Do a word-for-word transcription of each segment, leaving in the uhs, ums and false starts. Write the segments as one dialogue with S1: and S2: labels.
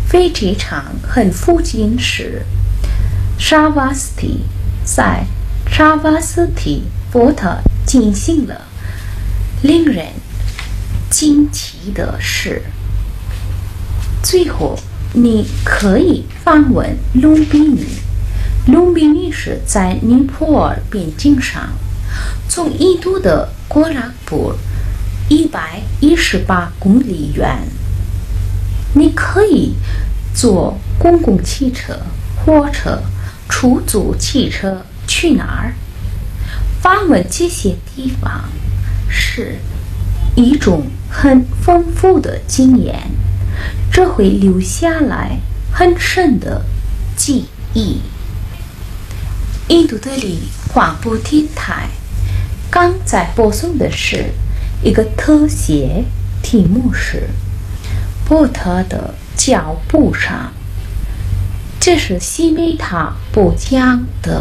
S1: 飞机场很附近是沙瓦斯蒂，在沙瓦斯蒂波特进行了令人惊奇的事。最后，你可以访问隆比尼。隆比尼是在尼泊尔边境上，从印度的郭拉布一百一十八公里远。你可以坐公共汽车、火车、出租汽车去哪儿？访问这些地方是一种很丰富的经验，这会留下来很深的记忆。印度德里广播电台刚在播送的是一个特写，题目是波特的脚步上，这是西梅塔播讲的。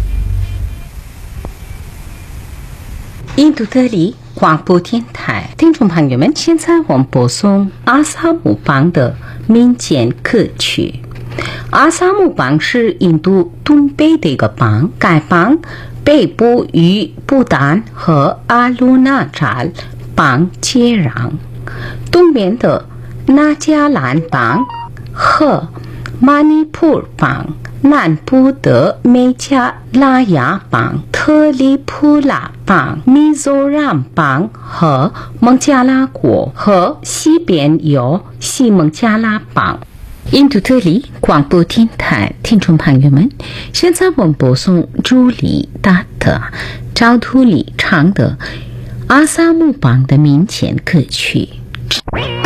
S2: 印度德里广播电台听众朋友们，现在我们播送阿萨姆邦的民间歌曲。阿萨姆邦是印度东北的一个邦，该邦北部与不丹和阿鲁纳扎邦接壤，东边的那加兰邦和马尼普邦，南部的美加拉雅邦、特里普拉邦、米佐让邦和孟加拉国，和西边有西孟加拉邦。印度德里广播电台听众朋友们，现在我们播送朱莉达特赵图里唱的阿萨姆邦的民间歌曲。